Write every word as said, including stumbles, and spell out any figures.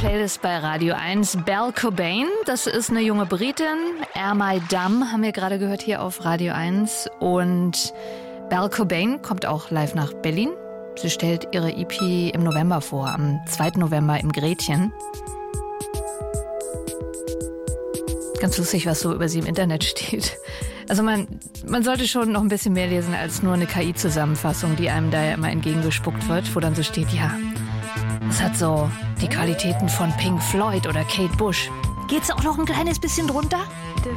Playlist bei Radio eins. Belle Cobain, das ist eine junge Britin. Air My Dumb haben wir gerade gehört hier auf Radio eins. Und Belle Cobain kommt auch live nach Berlin. Sie stellt ihre E P im November vor, am zweiten November im Gretchen. Ganz lustig, was so über sie im Internet steht. Also man, man sollte schon noch ein bisschen mehr lesen als nur eine K I-Zusammenfassung, die einem da ja immer entgegengespuckt wird, wo dann so steht, ja, es hat so die Qualitäten von Pink Floyd oder Kate Bush. Geht's auch noch ein kleines bisschen drunter?